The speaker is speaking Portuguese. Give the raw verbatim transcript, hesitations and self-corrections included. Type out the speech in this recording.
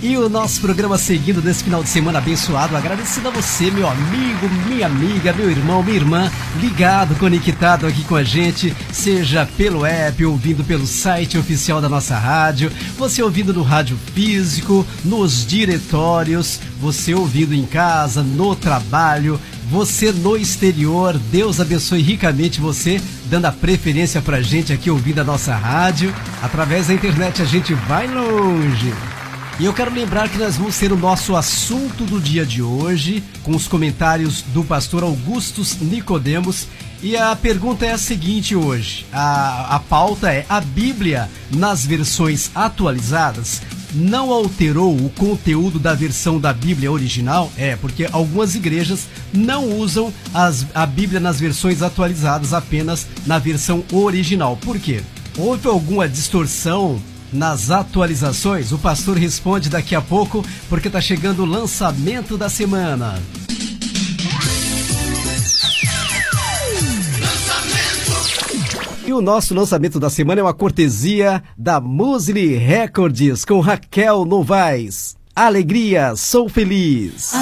E o nosso programa seguindo desse final de semana abençoado, agradecendo a você, meu amigo, minha amiga, meu irmão, minha irmã, ligado, conectado aqui com a gente, seja pelo app, ouvindo pelo site oficial da nossa rádio, você ouvindo no rádio físico, nos diretórios, você ouvindo em casa, no trabalho, você no exterior. Deus abençoe ricamente você, dando a preferência pra gente aqui ouvindo a nossa rádio. Através da internet a gente vai longe. E eu quero lembrar que nós vamos ter o nosso assunto do dia de hoje, com os comentários do pastor Augustus Nicodemos. E a pergunta é a seguinte hoje, a, a pauta é: a Bíblia, nas versões atualizadas, não alterou o conteúdo da versão da Bíblia original? É, porque algumas igrejas não usam as, a Bíblia nas versões atualizadas, apenas na versão original. Por quê? Houve alguma distorção nas atualizações? O pastor responde daqui a pouco, porque está chegando o lançamento da semana. E o nosso lançamento da semana é uma cortesia da Musli Records com Raquel Novaes. Alegria, sou feliz.